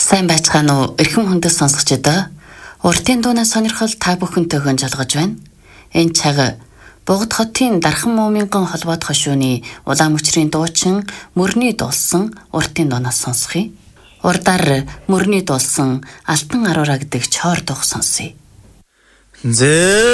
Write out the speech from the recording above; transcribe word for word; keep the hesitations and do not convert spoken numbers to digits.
Сайн байцгаана уу? Эрхэм хүндэс сонсогчдоо. Уртын дуунаас сонирхол та бүхэнтэй хөн жалгаж байна. Энэ цаг Богд хотын Дархан Мууминган холбоод хошууны улаан мөчрийн дуучин мөрний дуулсан уртын дуунаас сонсхий. Урдаар мөрний дуулсан Алтан аруураа гэдэг чоор дууг сонсъё.